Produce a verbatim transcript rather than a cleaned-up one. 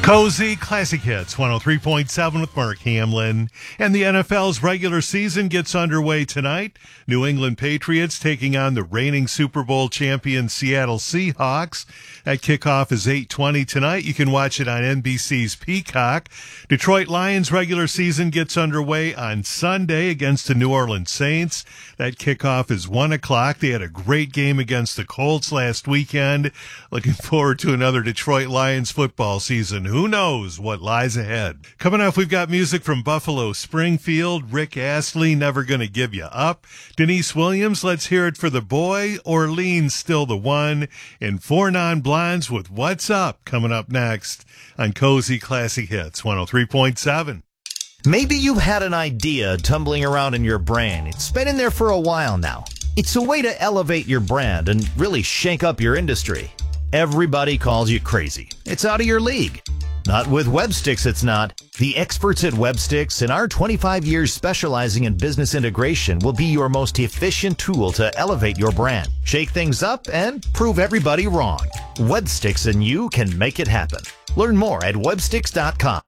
Cozy Classic Hits, one oh three point seven with Mark Hamlin. And the N F L's regular season gets underway tonight. New England Patriots taking on the reigning Super Bowl champion Seattle Seahawks. That kickoff is eight twenty tonight. You can watch it on N B C's Peacock. Detroit Lions regular season gets underway on Sunday against the New Orleans Saints. That kickoff is one o'clock. They had a great game against the Colts last weekend. Looking forward to another Detroit Lions football season. Who knows what lies ahead? Coming up, we've got music from Buffalo Springfield, Rick Astley, Never Gonna Give You Up, Denise Williams, Let's Hear It for the Boy, Orleans, Still the One, and Four Non-Blondes with What's Up coming up next on Cozy Classic Hits one oh three point seven. Maybe you've had an idea tumbling around in your brain. It's been in there for a while now. It's a way to elevate your brand and really shake up your industry. Everybody calls you crazy. It's out of your league. Not with Websticks, it's not. The experts at Websticks and our twenty-five years specializing in business integration will be your most efficient tool to elevate your brand, shake things up, and prove everybody wrong. Websticks and you can make it happen. Learn more at websticks dot com.